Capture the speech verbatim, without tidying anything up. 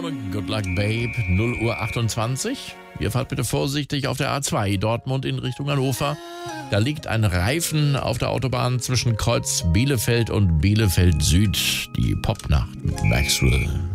Good Luck Babe, null Uhr achtundzwanzig. Ihr fahrt bitte vorsichtig auf der A zwei, Dortmund in Richtung Hannover. Da liegt ein Reifen auf der Autobahn zwischen Kreuz Bielefeld und Bielefeld Süd. Die Popnacht mit Maxwell.